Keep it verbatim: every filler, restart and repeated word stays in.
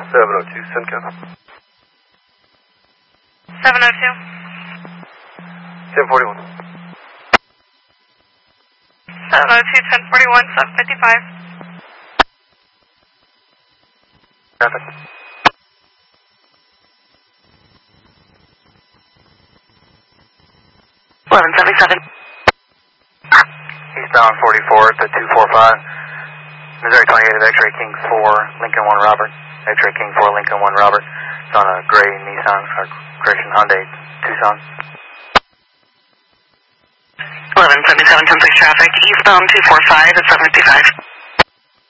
seven oh two, Simcoe. seven oh two. ten forty-one. seven oh two, ten forty-one, seven fifty-five. Traffic. eleven seventy-seven. Eastbound forty-four to two forty-five. Missouri twenty-eight of X-Ray King four, Lincoln one Robert. X-Ray King four, Lincoln one Robert. It's on a gray Nissan, or correction, Hyundai Tucson. eleven seventy-seven, ten six traffic. Eastbound two forty-five at seven fifty-five.